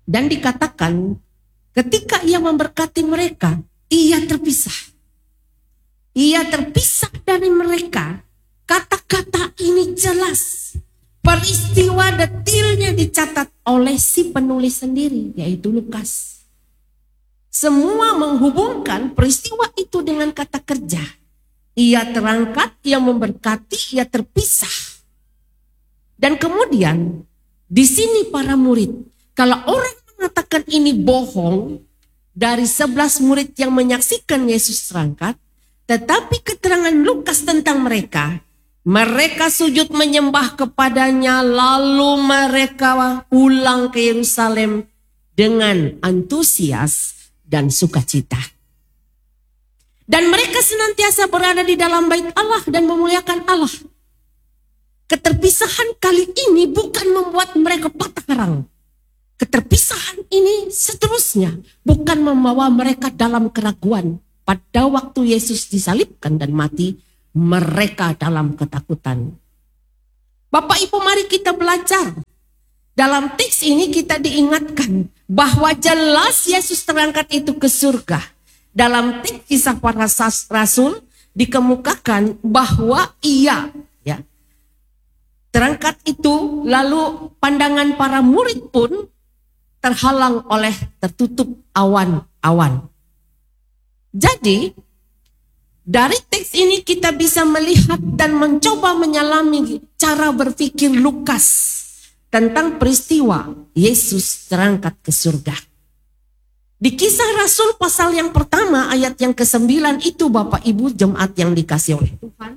Dan dikatakan ketika ia memberkati mereka, ia terpisah. Ia terpisah dari mereka. Kata-kata ini jelas. Peristiwa detilnya dicatat oleh si penulis sendiri, yaitu Lukas. Semua menghubungkan peristiwa itu dengan kata kerja. Ia terangkat, ia memberkati, ia terpisah. Dan kemudian di sini para murid, kalau orang mengatakan ini bohong, dari 11 murid yang menyaksikan Yesus terangkat, tetapi keterangan Lukas tentang mereka sujud menyembah kepadanya, lalu mereka pulang ke Yerusalem dengan antusias dan sukacita. Dan mereka senantiasa berada di dalam bait Allah dan memuliakan Allah. Keterpisahan kali ini bukan membuat mereka patah arang. Keterpisahan ini seterusnya bukan membawa mereka dalam keraguan. Pada waktu Yesus disalibkan dan mati, mereka dalam ketakutan. Bapak Ibu, mari kita belajar. Dalam teks ini kita diingatkan bahwa jelas Yesus terangkat itu ke surga. Dalam teks Kisah Para Rasul dikemukakan bahwa ia terangkat itu, lalu pandangan para murid pun terhalang oleh tertutup awan-awan. Jadi dari teks ini kita bisa melihat dan mencoba menyelami cara berpikir Lukas tentang peristiwa Yesus terangkat ke surga. Di Kisah Rasul pasal yang pertama ayat yang ke-9 itu, Bapak Ibu jemaat yang dikasihi oleh Tuhan,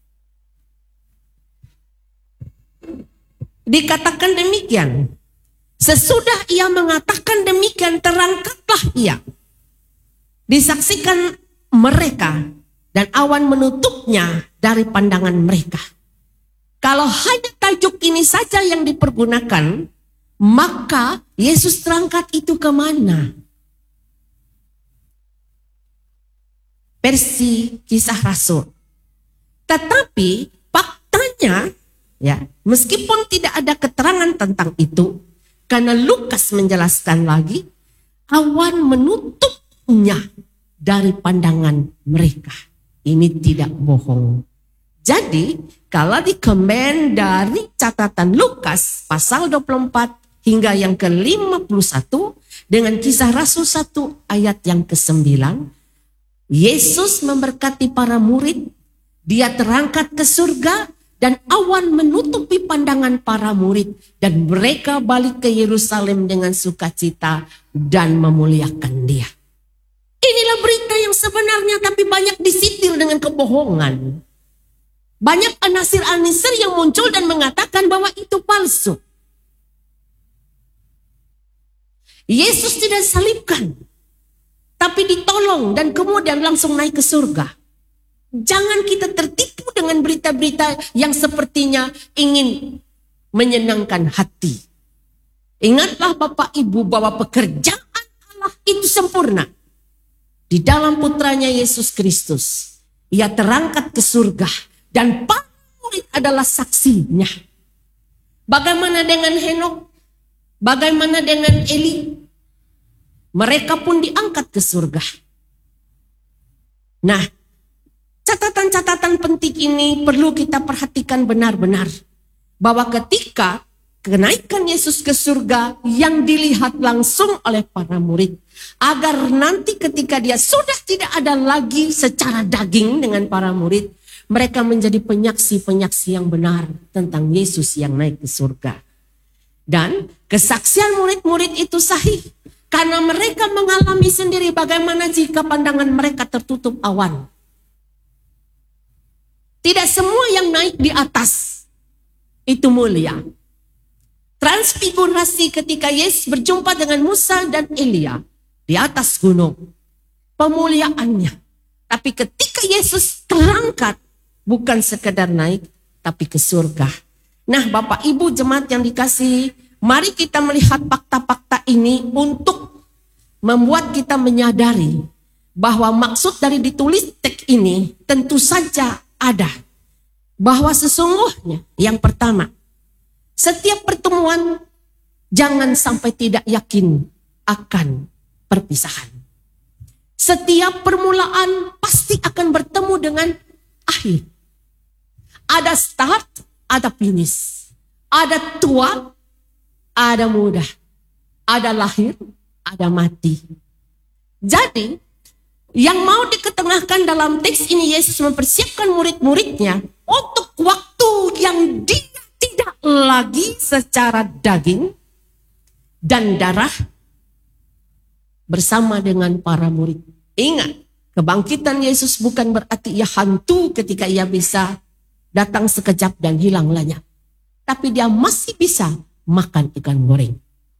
dikatakan demikian. Sesudah ia mengatakan demikian, terangkatlah ia. Disaksikan mereka dan awan menutupnya dari pandangan mereka. Kalau hanya tajuk ini saja yang dipergunakan, maka Yesus terangkat itu kemana? Versi Kisah Rasul. Tetapi faktanya, meskipun tidak ada keterangan tentang itu, karena Lukas menjelaskan lagi, awan menutupnya dari pandangan mereka. Ini tidak bohong. Jadi, kalau dikomen dari catatan Lukas pasal 24 hingga yang ke-51 dengan Kisah Rasul 1 ayat yang ke-9, Yesus memberkati para murid, dia terangkat ke surga, dan awan menutupi pandangan para murid, dan mereka balik ke Yerusalem dengan sukacita dan memuliakan dia. Inilah berita yang sebenarnya, tapi banyak disitir dengan kebohongan. Banyak anasir-anasir yang muncul dan mengatakan bahwa itu palsu. Yesus tidak disalibkan, tapi ditolong dan kemudian langsung naik ke surga. Jangan kita tertipu dengan berita-berita yang sepertinya ingin menyenangkan hati. Ingatlah Bapak Ibu bahwa pekerjaan Allah itu sempurna. Di dalam putranya Yesus Kristus, ia terangkat ke surga dan para murid adalah saksinya. Bagaimana dengan Henok? Bagaimana dengan Eli? Mereka pun diangkat ke surga. Nah, catatan-catatan penting ini perlu kita perhatikan benar-benar. Bahwa ketika kenaikan Yesus ke surga yang dilihat langsung oleh para murid. Agar nanti ketika dia sudah tidak ada lagi secara daging dengan para murid. Mereka menjadi penyaksi-penyaksi yang benar tentang Yesus yang naik ke surga. Dan kesaksian murid-murid itu sahih. Karena mereka mengalami sendiri bagaimana jika pandangan mereka tertutup awan. Tidak semua yang naik di atas itu mulia. Transfigurasi ketika Yesus berjumpa dengan Musa dan Elia di atas gunung. Pemuliaannya. Tapi ketika Yesus terangkat, bukan sekedar naik, tapi ke surga. Nah, Bapak Ibu jemaat yang dikasihi, mari kita melihat fakta-fakta ini untuk membuat kita menyadari bahwa maksud dari ditulis teks ini tentu saja ada. Bahwa sesungguhnya yang pertama, setiap pertemuan Jangan sampai tidak yakin akan perpisahan. Setiap permulaan pasti akan bertemu dengan akhir. Ada start, ada finish. Ada tua, ada muda. Ada lahir, ada mati. Jadi, yang mau diketengahkan dalam teks ini, Yesus mempersiapkan murid-muridnya untuk waktu yang dia tidak lagi secara daging dan darah bersama dengan para murid. Ingat, kebangkitan Yesus bukan berarti ia hantu ketika ia bisa datang sekejap dan hilang lenyap. Tapi dia masih bisa makan ikan goreng.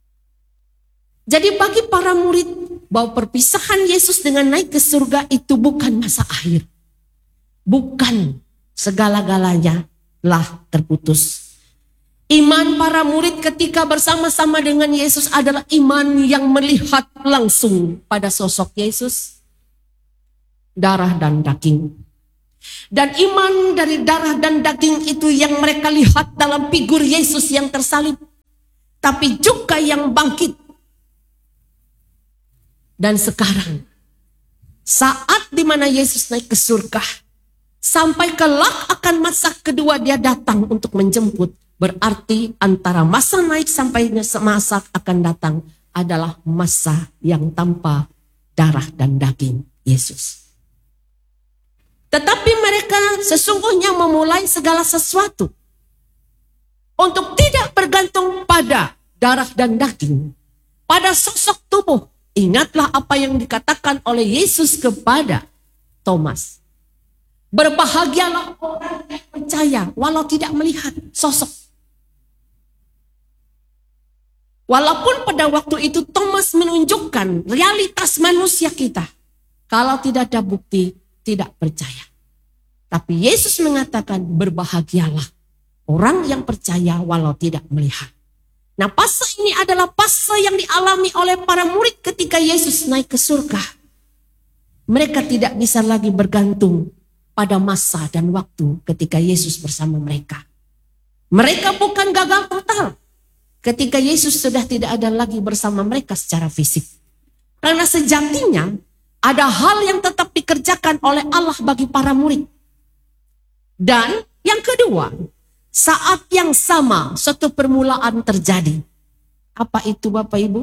Jadi bagi para murid, bahwa perpisahan Yesus dengan naik ke surga itu bukan masa akhir. Bukan segala-galanya lah terputus. Iman para murid ketika bersama-sama dengan Yesus adalah iman yang melihat langsung pada sosok Yesus, darah dan daging. Dan iman dari darah dan daging itu yang mereka lihat dalam figur Yesus yang tersalib, tapi juga yang bangkit. Dan sekarang, saat dimana Yesus naik ke surga, sampai kelak akan masa kedua dia datang untuk menjemput. Berarti antara masa naik sampai masa akan datang adalah masa yang tanpa darah dan daging Yesus. Tetapi mereka sesungguhnya memulai segala sesuatu untuk tidak bergantung pada darah dan daging, pada sosok tubuh. Ingatlah apa yang dikatakan oleh Yesus kepada Thomas. Berbahagialah orang yang percaya walau tidak melihat sosok. Walaupun pada waktu itu Thomas menunjukkan realitas manusia kita. Kalau tidak ada bukti, tidak percaya. Tapi Yesus mengatakan berbahagialah orang yang percaya walau tidak melihat. Nah, fase ini adalah fase yang dialami oleh para murid ketika Yesus naik ke surga. Mereka tidak bisa lagi bergantung pada masa dan waktu ketika Yesus bersama mereka. Mereka bukan gagal total ketika Yesus sudah tidak ada lagi bersama mereka secara fisik. Karena sejatinya ada hal yang tetap dikerjakan oleh Allah bagi para murid. Dan yang kedua, saat yang sama suatu permulaan terjadi. Apa itu Bapak Ibu?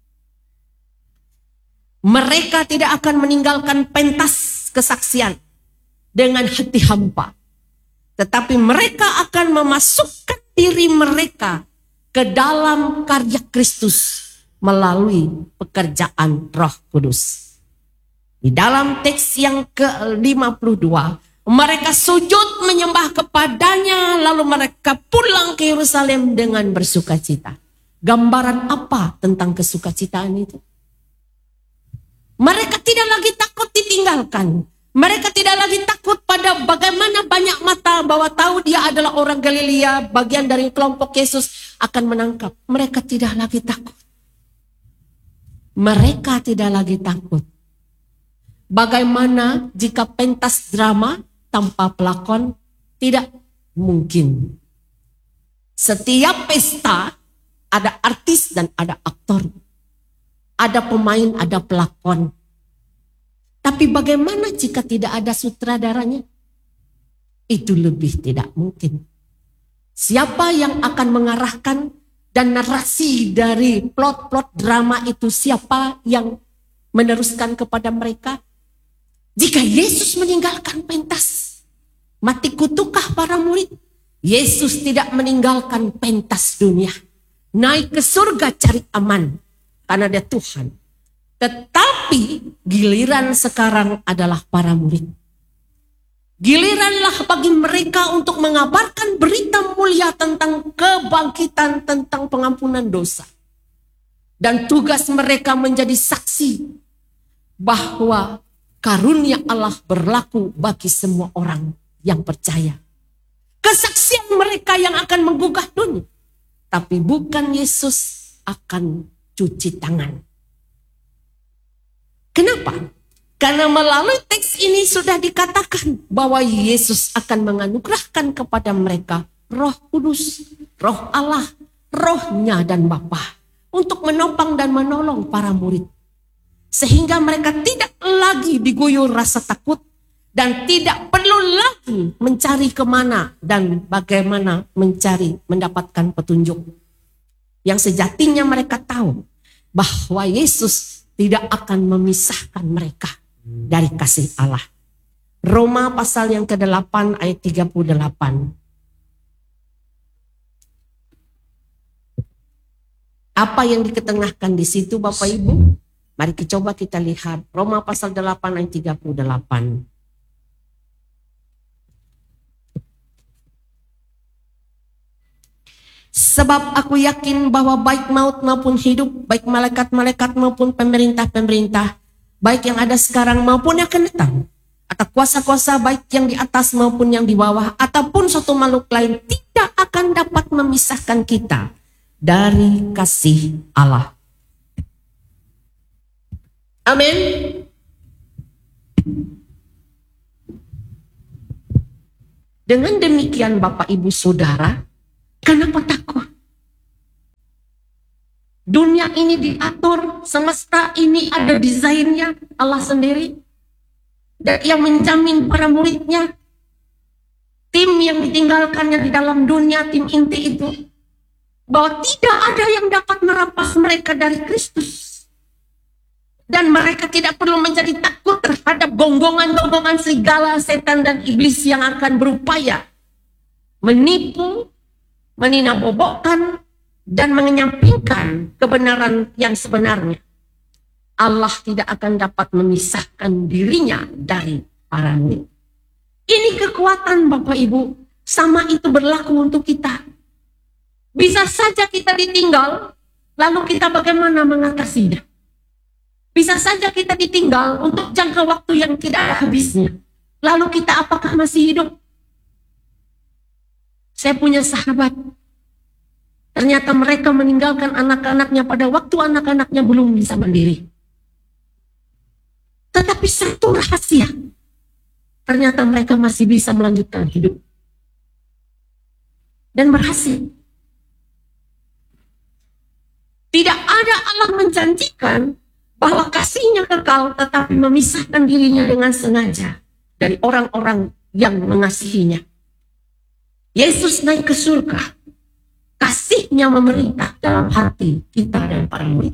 Mereka tidak akan meninggalkan pentas kesaksian dengan hati hampa. Tetapi mereka akan memasukkan diri mereka ke dalam karya Kristus melalui pekerjaan Roh Kudus. Di dalam teks yang ke-52, mereka sujud menyembah kepadanya, lalu mereka pulang ke Yerusalem dengan bersukacita. Gambaran apa tentang kesukacitaan itu? Mereka tidak lagi takut ditinggalkan. Mereka tidak lagi takut pada bagaimana banyak mata bahwa tahu dia adalah orang Galilea, bagian dari kelompok Yesus akan menangkap. Mereka tidak lagi takut. Mereka tidak lagi takut. Bagaimana jika pentas drama tanpa pelakon? Tidak mungkin. Setiap pesta ada artis dan ada aktor. Ada pemain, ada pelakon. Tapi bagaimana jika tidak ada sutradaranya? Itu lebih tidak mungkin. Siapa yang akan mengarahkan dan narasi dari plot-plot drama itu, siapa yang meneruskan kepada mereka? Jika Yesus meninggalkan pentas, mati kutukah para murid? Yesus tidak meninggalkan pentas dunia. Naik ke surga cari aman, karena dia Tuhan. Tetapi giliran sekarang adalah para murid. Giliranlah bagi mereka untuk mengabarkan berita mulia tentang kebangkitan, tentang pengampunan dosa. Dan tugas mereka menjadi saksi bahwa karunia Allah berlaku bagi semua orang yang percaya. Kesaksian mereka yang akan menggugah dunia. Tapi bukan Yesus akan cuci tangan. Kenapa? Karena melalui teks ini sudah dikatakan bahwa Yesus akan menganugerahkan kepada mereka Roh Kudus, Roh Allah, Rohnya dan Bapa. untuk menopang dan menolong para murid. Sehingga mereka tidak lagi diguyur rasa takut dan tidak perlu lagi mencari kemana dan bagaimana mendapatkan petunjuk. Yang sejatinya mereka tahu bahwa Yesus tidak akan memisahkan mereka dari kasih Allah. Roma pasal yang ke-8 ayat 38. Apa yang diketengahkan di situ Bapak Ibu? Mari coba kita lihat Roma pasal 8 ayat 38. Sebab aku yakin bahwa baik maut maupun hidup, baik malaikat-malaikat maupun pemerintah-pemerintah, baik yang ada sekarang maupun yang akan datang, atau kuasa-kuasa baik yang di atas maupun yang di bawah, ataupun suatu makhluk lain tidak akan dapat memisahkan kita dari kasih Allah. Amin. Dengan demikian Bapak Ibu Saudara, kenapa takut? Dunia ini diatur, semesta ini ada desainnya Allah sendiri. Dan yang menjamin para muridnya, tim yang ditinggalkannya di dalam dunia, tim inti itu, bahwa tidak ada yang dapat merampas mereka dari Kristus. Dan mereka tidak perlu menjadi takut terhadap gonggongan-gonggongan serigala, setan dan iblis yang akan berupaya menipu, meninabobokkan, dan menyampingkan kebenaran yang sebenarnya. Allah tidak akan dapat memisahkan dirinya dari para murid. Ini kekuatan Bapak Ibu, sama itu berlaku untuk kita. Bisa saja kita ditinggal, lalu kita bagaimana mengatasinya? Bisa saja kita ditinggal untuk jangka waktu yang tidak ada habisnya. Lalu kita apakah masih hidup? Saya punya sahabat. Ternyata mereka meninggalkan anak-anaknya pada waktu anak-anaknya belum bisa mandiri. Tetapi satu rahasia. Ternyata mereka masih bisa melanjutkan hidup. Dan berhasil. Tidak ada Allah menjanjikan bahwa kasihnya kekal tetapi memisahkan dirinya dengan sengaja dari orang-orang yang mengasihinya. Yesus naik ke surga, kasihnya memerintah dalam hati kita dan para murid.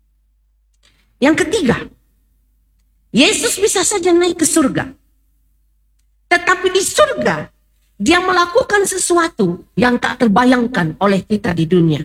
Yang ketiga, Yesus bisa saja naik ke surga, tetapi di surga dia melakukan sesuatu yang tak terbayangkan oleh kita di dunia.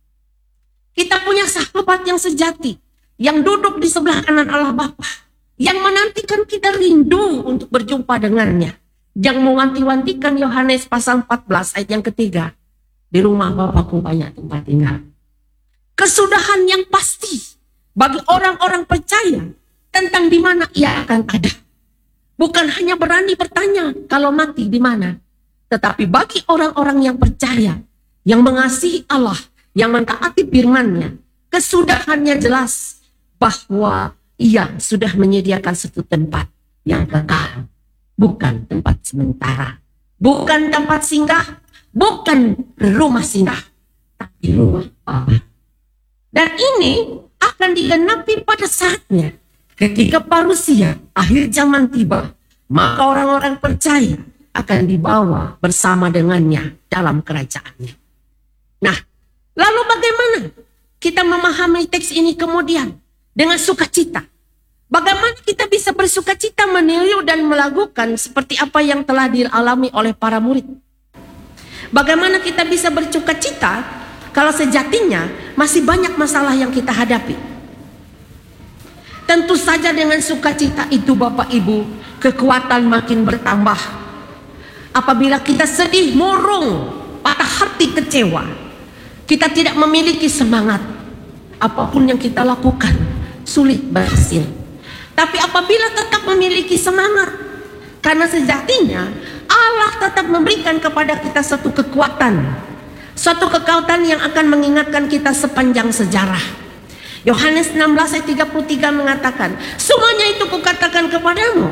Kita punya sahabat yang sejati, yang duduk di sebelah kanan Allah Bapa, yang menantikan kita rindu untuk berjumpa dengannya, yang mewanti-wantikan Yohanes pasal 14 ayat yang ketiga, di rumah Bapakku banyak tempat tinggal. Kesudahan yang pasti bagi orang-orang percaya tentang di mana ia akan ada. Bukan hanya berani bertanya kalau mati di mana, tetapi bagi orang-orang yang percaya, yang mengasihi Allah, yang mentaati firman-Nya, kesudahannya jelas bahwa ia sudah menyediakan satu tempat yang kekal, bukan tempat sementara, bukan tempat singgah, bukan rumah singgah, tapi rumah Allah. Dan ini akan digenapi pada saatnya ketika parusia akhir zaman tiba, maka orang-orang percaya akan dibawa bersama dengannya dalam kerajaannya. Nah, lalu bagaimana kita memahami teks ini kemudian? Dengan sukacita. Bagaimana kita bisa bersukacita meniru dan melakukan seperti apa yang telah dialami oleh para murid? Bagaimana kita bisa bersukacita kalau sejatinya masih banyak masalah yang kita hadapi? Tentu saja dengan sukacita itu Bapak Ibu, kekuatan makin bertambah. Apabila kita sedih, murung, patah hati, kecewa, kita tidak memiliki semangat. Apapun yang kita lakukan sulit berhasil. Tapi apabila tetap memiliki semangat, karena sejatinya Allah tetap memberikan kepada kita suatu kekuatan, suatu kekuatan yang akan mengingatkan kita sepanjang sejarah. Yohanes 16 ayat 33 mengatakan, semuanya itu kukatakan kepadamu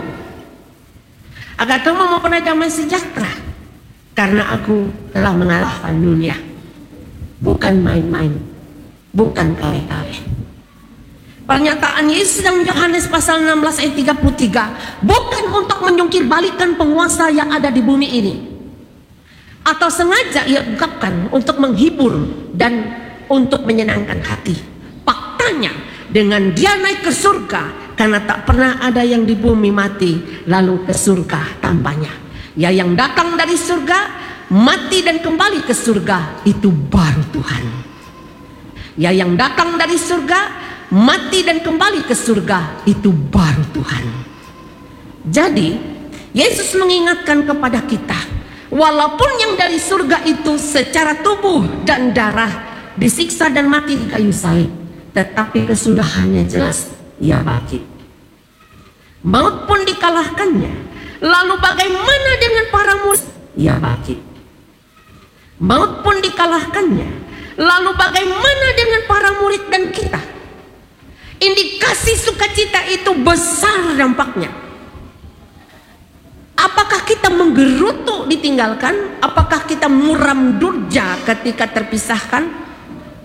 agar kamu memperoleh damai sejahtera, karena aku telah mengalahkan dunia. Bukan main-main. bukan kare-kare. Pernyataan Yesus dalam Yohanes pasal 16 ayat 33 bukan untuk menjungkir balikan penguasa yang ada di bumi ini, atau sengaja ia ungkapkan untuk menghibur dan untuk menyenangkan hati. Faktanya, dengan dia naik ke surga, karena tak pernah ada yang di bumi mati lalu ke surga tanpanya. Ya, yang datang dari surga, mati dan kembali ke surga, itu baru Tuhan. Ya, yang datang dari surga, mati dan kembali ke surga, itu baru Tuhan. Jadi Yesus mengingatkan kepada kita, walaupun yang dari surga itu secara tubuh dan darah disiksa dan mati di kayu salib, tetapi kesudahannya jelas, ia bangkit. Maut pun dikalahkannya. Lalu bagaimana dengan para murid? Ia bangkit. Maut pun dikalahkannya. Lalu bagaimana dengan para murid dan kita? Indikasi sukacita itu besar dampaknya. Apakah kita menggerutu ditinggalkan? Apakah kita muram durja ketika terpisahkan?